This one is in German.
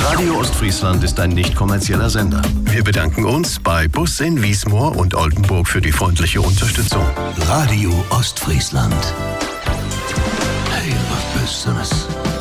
Radio Ostfriesland ist ein nicht kommerzieller Sender. Wir bedanken uns bei Bus in Wiesmoor und Oldenburg für die freundliche Unterstützung. Radio Ostfriesland. Hey, was Besseres.